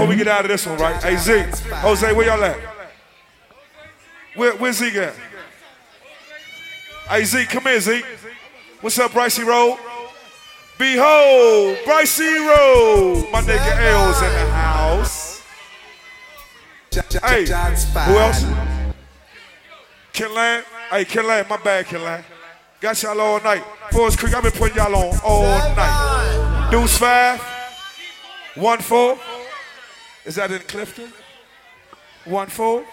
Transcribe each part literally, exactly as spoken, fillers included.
before we get out of this one, right? Hey, Z, Jose, where y'all at? Where, where's Zeke at? Hey, Zeke, come here, Zeke. What's up, Brycey Road? Behold, Brycey Road. My nigga L's in the house. Hey, who else? Kenland. Hey, Kenland, my bad, Kenland. Got y'all all night. Forest Creek, I've been putting y'all on all night. Deuce five. One four. Is that in Clifton? One four.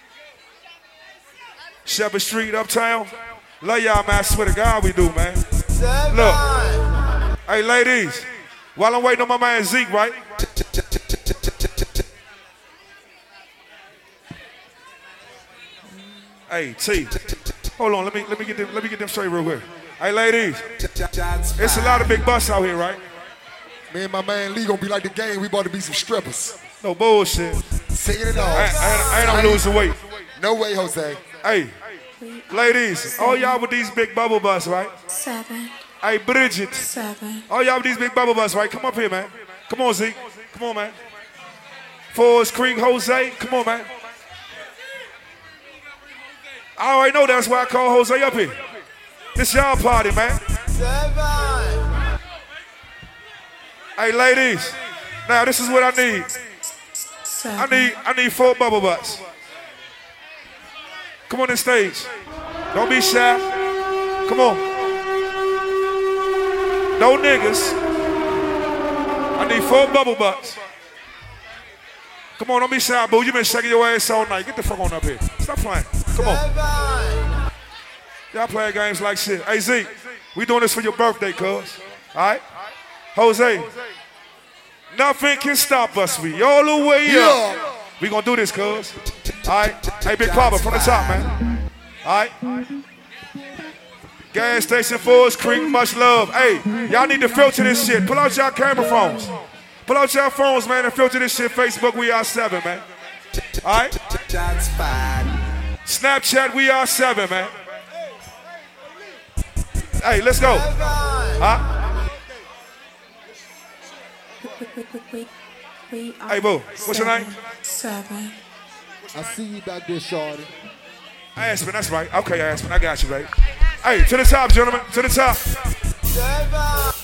Shepherd Street, Uptown. Love y'all, man. I swear to God we do, man. Look. Hey, ladies. While I'm waiting on my man Zeke, right? Hey, T. Hold on, let me let me get them let me get them straight real quick. Hey, ladies. It's a lot of big busts out here, right? Me and my man Lee gonna be like the game. We about to be some strippers. No bullshit. Saying it all. I, I, I ain't I'm losing weight. No way, Jose. Hey, ladies, all y'all with these big bubble busts, right? Seven. Hey, Bridget. Seven. All y'all with these big bubble busts, right? Come up here, man. Come on, Zeke. Come on, man. Forest Creek, Jose. Come on, man. I already know that's why I call Jose up here. This y'all party, man. Seven. Hey, ladies. Now, this is what I need. Seven. I need I need four bubble butts. Come on the stage. Don't be shy. Come on. No niggas. I need four bubble butts. Come on, don't be shy, boo. You been shaking your ass all night. Get the fuck on up here. Stop playing. Come on. Y'all playing games like shit. Hey, Z, we doing this for your birthday, cuz. All right? Jose, nothing can stop us. We all the way up. We gonna do this, cuz. All right? Hey, Big Papa, from the top, man. All right? Gas station, Forest Creek, much love. Hey, y'all need to filter this shit. Pull out y'all camera phones. Pull out y'all phones, man, and filter this shit. Facebook, we are seven, man. All right? Snapchat, we are seven, man. Hey, let's go. Huh? We, we are Hey, boo, what's your name? Seven. I see you back there, shorty. Aspen, that's right. Okay, Aspen, I got you, baby. Hey, to the top, gentlemen. To the top. Seven.